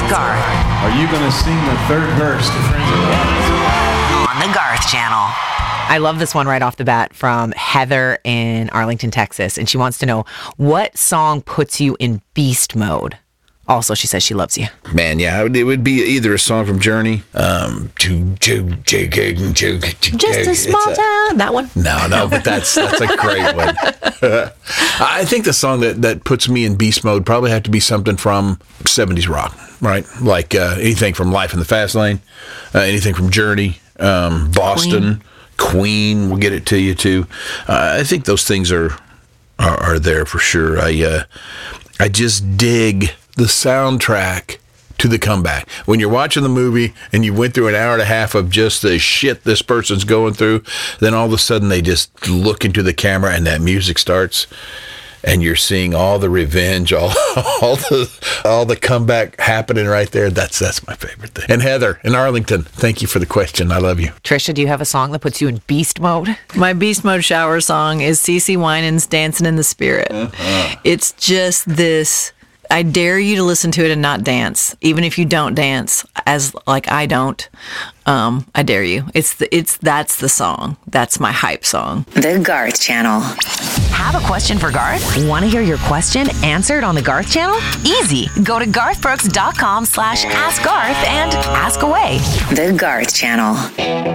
Garth. Are you going to sing the third verse to Friends of God? On the Garth Channel. I love this one right off the bat from Heather in Arlington, Texas. And she wants to know, what song puts you in beast mode? Also, she says she loves you. Man, yeah, it would be either a song from Journey, Just a small town. That one? No, but that's a great one. I think the song that puts me in beast mode probably have to be something from 70s rock, right? Like anything from Life in the Fast Lane, anything from Journey, Boston, Queen will get it to you too. I think those things are there for sure. I just dig the soundtrack to The Comeback. When you're watching the movie and you went through an hour and a half of just the shit this person's going through, then all of a sudden they just look into the camera and that music starts and you're seeing all the revenge, all the comeback happening right there. That's my favorite thing. And Heather in Arlington, thank you for the question. I love you. Trisha, do you have a song that puts you in beast mode? My beast mode shower song is CeCe Winans' Dancing in the Spirit. It's just this, I dare you to listen to it and not dance, even if you don't dance, as like I don't. I dare you. That's the song. That's my hype song. The Garth Channel. Have a question for Garth? Want to hear your question answered on the Garth Channel? Easy. Go to garthbrooks.com/askgarth and ask away. The Garth Channel.